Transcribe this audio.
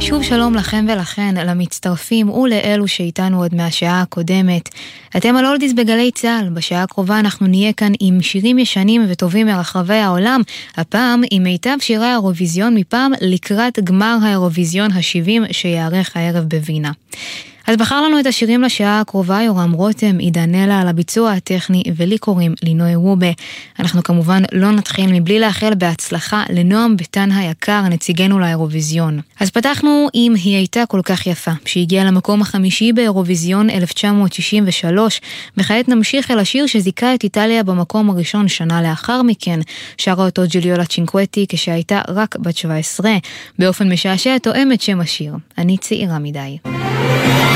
שוב שלום לכם ולכן, למצטרפים ולאלו שאיתנו עוד מהשעה הקודמת. אתם על אולדיס בגלי צהל. בשעה הקרובה אנחנו נהיה כאן עם שירים ישנים וטובים מרחבי העולם, הפעם עם מיטב שירי האירוויזיון מפעם לקראת גמר האירוויזיון ה-70 שיערך הערב בווינה. אז בחר לנו את השירים לשעה הקרובה יורם רותם, עידנלה על הביצוע הטכני, ולי קוראים לינוי רובה. אנחנו כמובן לא נתחיל מבלי לאחל בהצלחה לנועם ביטן היקר, נציגנו לאירוויזיון. אז פתחנו עם היא הייתה כל כך יפה, שהגיעה למקום החמישי באירוויזיון 1963, וכעת נמשיך אל השיר שזיקה את איטליה במקום הראשון שנה לאחר מכן. שרה אותו ג'וליולה צ'ינקווטי כשהייתה רק בת 17, באופן משעשע תואם את שם השיר. אני צעירה מדי.